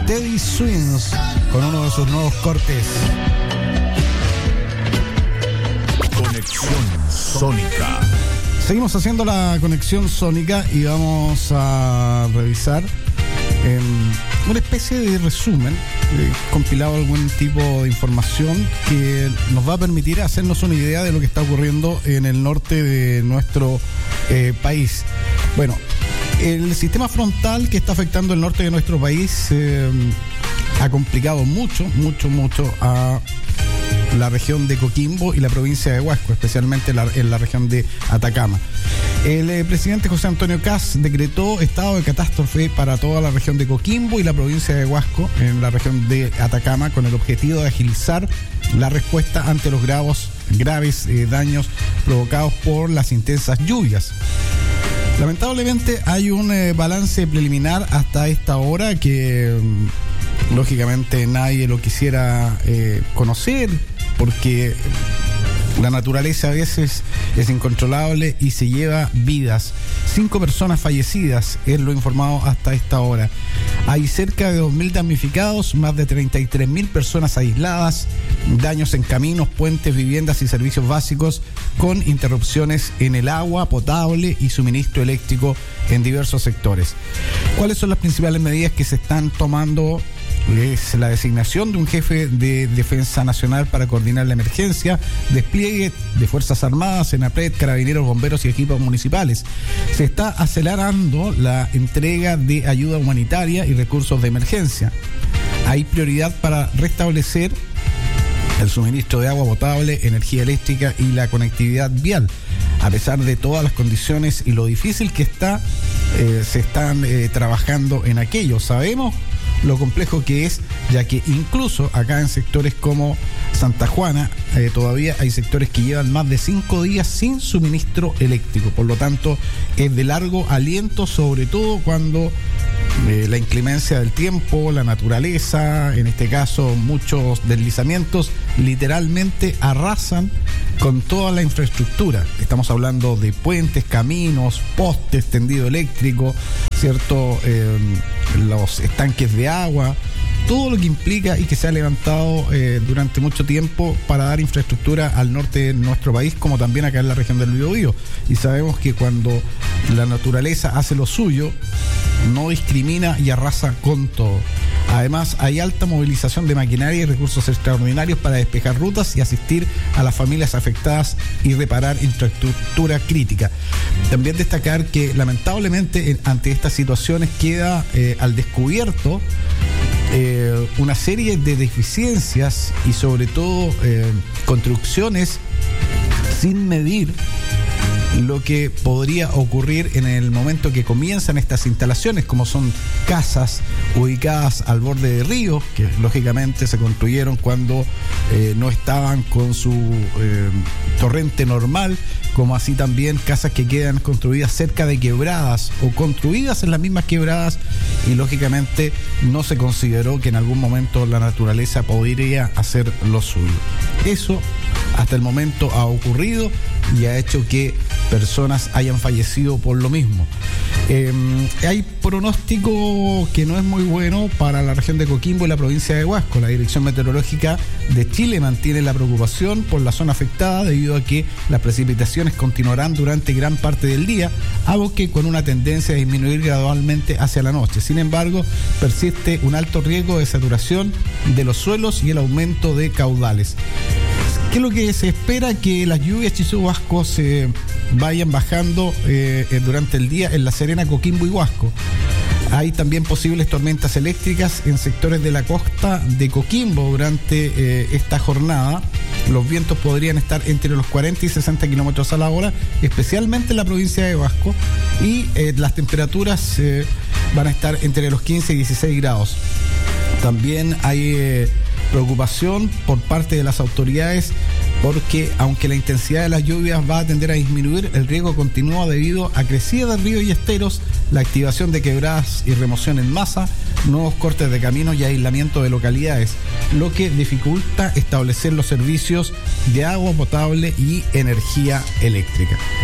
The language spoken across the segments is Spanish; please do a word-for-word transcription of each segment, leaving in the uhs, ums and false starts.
Teddy Swims con uno de sus nuevos cortes. Conexión Sónica. Seguimos haciendo la conexión sónica y vamos a revisar eh, una especie de resumen, eh, compilado algún tipo de información que nos va a permitir hacernos una idea de lo que está ocurriendo en el norte de nuestro eh, país. Bueno, el sistema frontal que está afectando el norte de nuestro país eh, ha complicado mucho, mucho, mucho a la región de Coquimbo y la provincia de Huasco, especialmente en la, en la región de Atacama. El eh, presidente José Antonio Kast decretó estado de catástrofe para toda la región de Coquimbo y la provincia de Huasco, en la región de Atacama, con el objetivo de agilizar la respuesta ante los graves, graves eh, daños provocados por las intensas lluvias. Lamentablemente hay un eh, balance preliminar hasta esta hora que mm, lógicamente nadie lo quisiera eh, conocer, porque la naturaleza a veces es incontrolable y se lleva vidas. Cinco personas fallecidas es lo informado hasta esta hora. Hay cerca de dos mil damnificados, más de treinta y tres mil personas aisladas, daños en caminos, puentes, viviendas y servicios básicos, con interrupciones en el agua potable y suministro eléctrico en diversos sectores. ¿Cuáles son las principales medidas que se están tomando? Es la designación de un jefe de defensa nacional para coordinar la emergencia, despliegue de Fuerzas Armadas, Senapred, Carabineros, Bomberos y equipos municipales. Se está acelerando la entrega de ayuda humanitaria y recursos de emergencia. Hay prioridad para restablecer el suministro de agua potable, energía eléctrica y la conectividad vial. A pesar de todas las condiciones y lo difícil que está, eh, se están eh, trabajando en aquello. Sabemos lo complejo que es, ya que incluso acá en sectores como Santa Juana eh, todavía hay sectores que llevan más de cinco días sin suministro eléctrico. Por lo tanto, es de largo aliento, sobre todo cuando eh, la inclemencia del tiempo, la naturaleza, en este caso muchos deslizamientos, literalmente arrasan con toda la infraestructura. Estamos hablando de puentes, caminos, postes, tendido eléctrico, ¿cierto? Eh, los estanques de agua, todo lo que implica y que se ha levantado eh, durante mucho tiempo para dar infraestructura al norte de nuestro país, como también acá en la región del Biobío. Y sabemos que cuando la naturaleza hace lo suyo, no discrimina y arrasa con todo. Además, hay alta movilización de maquinaria y recursos extraordinarios para despejar rutas y asistir a las familias afectadas y reparar infraestructura crítica. También destacar que lamentablemente ante estas situaciones queda eh, al descubierto eh, una serie de deficiencias y sobre todo eh, construcciones sin medir lo que podría ocurrir en el momento que comienzan estas instalaciones, como son casas ubicadas al borde de ríos, que lógicamente se construyeron cuando eh, no estaban con su eh, torrente normal, como así también casas que quedan construidas cerca de quebradas o construidas en las mismas quebradas, y lógicamente no se consideró que en algún momento la naturaleza podría hacer lo suyo. Eso hasta el momento ha ocurrido y ha hecho que personas hayan fallecido por lo mismo. Eh, hay pronóstico que no es muy bueno para la región de Coquimbo y la provincia de Huasco. La Dirección Meteorológica de Chile mantiene la preocupación por la zona afectada debido a que las precipitaciones continuarán durante gran parte del día, aunque con una tendencia a disminuir gradualmente hacia la noche. Sin embargo, persiste un alto riesgo de saturación de los suelos y el aumento de caudales. ¿Qué es lo que se espera? Que las lluvias Chizú-Huasco se vayan bajando eh, durante el día en La Serena, Coquimbo y Huasco. Hay también posibles tormentas eléctricas en sectores de la costa de Coquimbo durante eh, esta jornada. Los vientos podrían estar entre los cuarenta y sesenta kilómetros a la hora, especialmente en la provincia de Huasco, y eh, las temperaturas eh, van a estar entre los quince y dieciséis grados. También hay eh, preocupación por parte de las autoridades porque aunque la intensidad de las lluvias va a tender a disminuir, el riesgo continúa debido a crecida de ríos y esteros, la activación de quebradas y remoción en masa, nuevos cortes de caminos y aislamiento de localidades, lo que dificulta establecer los servicios de agua potable y energía eléctrica.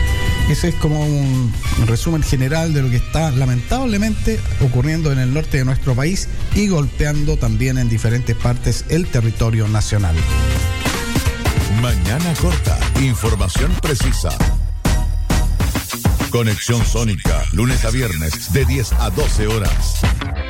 Ese es como un resumen general de lo que está lamentablemente ocurriendo en el norte de nuestro país y golpeando también en diferentes partes el territorio nacional. Mañana corta, información precisa. Conexión Sónica, lunes a viernes de diez a doce horas.